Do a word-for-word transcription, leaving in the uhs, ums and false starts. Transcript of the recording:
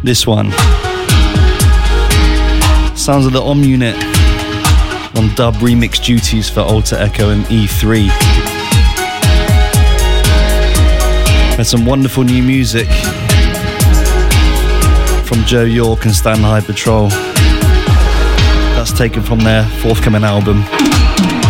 This one. Sounds of the Om Unit on dub remix duties for Alter Echo and E three. And some wonderful new music from Joe York and Stan High Patrol. That's taken from their forthcoming album.